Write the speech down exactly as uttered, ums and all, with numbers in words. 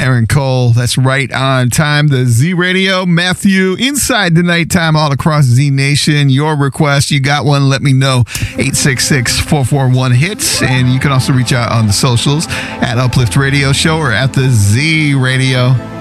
Aaron Cole. That's right on time. The Z Radio. Matthew, inside the nighttime all across Z Nation. Your request. You got one, let me know. eight six six, four four one, HITS. And you can also reach out on the socials at Uplift Radio Show or at the Z Radio.